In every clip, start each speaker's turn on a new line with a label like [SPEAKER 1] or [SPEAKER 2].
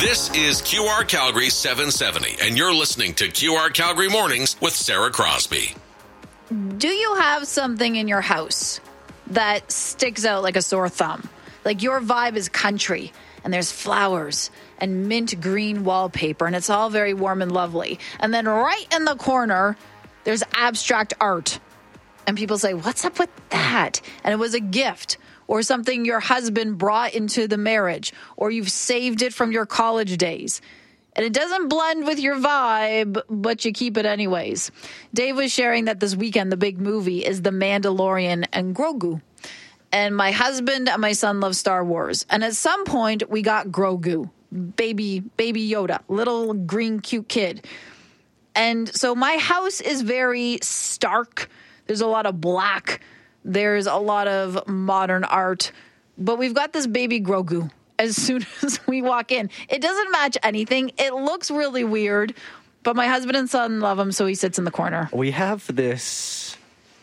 [SPEAKER 1] This is QR Calgary 770, and you're listening to QR Calgary Mornings with Sarah Crosby.
[SPEAKER 2] Do you have something in your house that sticks out like a sore thumb? Like your vibe is country, and there's flowers and mint green wallpaper, and it's all very warm and lovely. And then right in the corner, there's abstract art. And people say, what's up with that? And it was a gift or something your husband brought into the marriage, or you've saved it from your college days. And it doesn't blend with your vibe, but you keep it anyways. Dave was sharing that this weekend, the big movie is The Mandalorian and Grogu. And my husband and my son love Star Wars. And at some point, we got Grogu, baby Yoda, little green cute kid. And so my house is very stark. There's a lot of black. There's a lot of modern art. But we've got this baby Grogu as soon as we walk in. It doesn't match anything. It looks really weird. But my husband and son love him, so he sits in the corner.
[SPEAKER 3] We have this,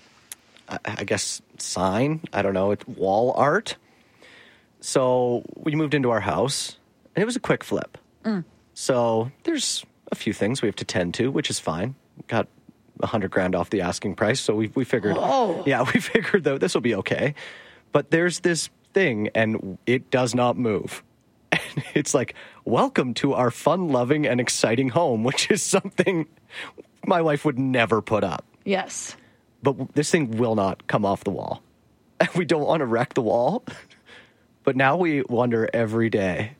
[SPEAKER 3] I guess, sign. I don't know. It's wall art. So we moved into our house, and it was a quick flip. So there's a few things we have to tend to, which is fine. Got $100,000 off the asking price, so we figured, we figured that this will be okay. But there's this thing, and it does not move. And it's like, welcome to our fun-loving and exciting home, which is something my wife would never put up.
[SPEAKER 2] Yes.
[SPEAKER 3] But this thing will not come off the wall. And we don't want to wreck the wall. But now we wonder every day,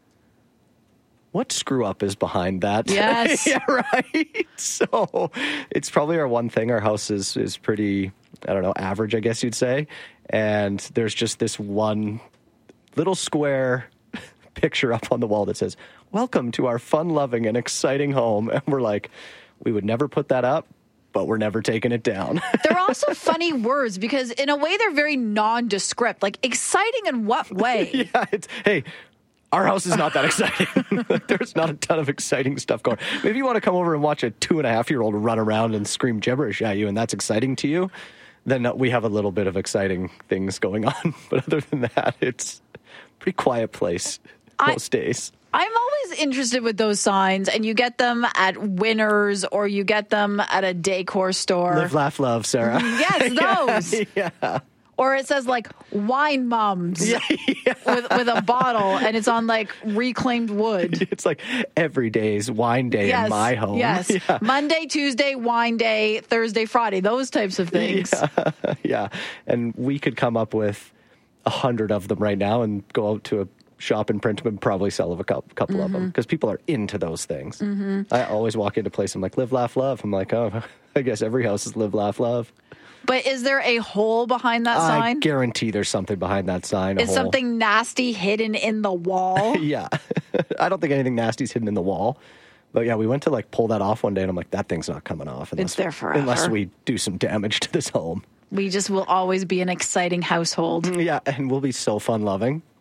[SPEAKER 3] what screw up is behind that?
[SPEAKER 2] Yes.
[SPEAKER 3] Yeah, right. So it's probably our one thing. Our house is pretty, I don't know, average, I guess you'd say. And there's just this one little square picture up on the wall that says, welcome to our fun-loving and exciting home. And we're like, we would never put that up, but we're never taking it down.
[SPEAKER 2] They're also funny words because in a way they're very nondescript. Like, exciting in what way?
[SPEAKER 3] Yeah, hey, our house is not that exciting. There's not a ton of exciting stuff going on. Maybe you want to come over and watch a 2.5-year-old run around and scream gibberish at you, and that's exciting to you, then we have a little bit of exciting things going on. But other than that, it's a pretty quiet place most days.
[SPEAKER 2] I'm always interested with those signs, and you get them at Winners or you get them at a decor store.
[SPEAKER 3] Live, laugh, love, Sarah.
[SPEAKER 2] Yes, those.
[SPEAKER 3] Yeah.
[SPEAKER 2] Or it says like wine mums with a bottle, and it's on like reclaimed wood.
[SPEAKER 3] It's like every day's wine day in my home.
[SPEAKER 2] Yes. Yeah. Monday, Tuesday, wine day, Thursday, Friday, those types of things.
[SPEAKER 3] Yeah. And we could come up with 100 of them right now and go out to a shop and print them and probably sell a couple of them because people are into those things. I always walk into a place, I'm like, live, laugh, love. I'm like, oh, I guess every house is live, laugh, love.
[SPEAKER 2] But is there a hole behind that sign?
[SPEAKER 3] I guarantee there's something behind that sign.
[SPEAKER 2] Is something nasty hidden in the wall?
[SPEAKER 3] Yeah. I don't think anything nasty is hidden in the wall. But yeah, we went to like pull that off one day and I'm like, that thing's not coming off.
[SPEAKER 2] It's there forever.
[SPEAKER 3] Unless we do some damage to this home.
[SPEAKER 2] We just will always be an exciting household.
[SPEAKER 3] Yeah, and we'll be so fun-loving.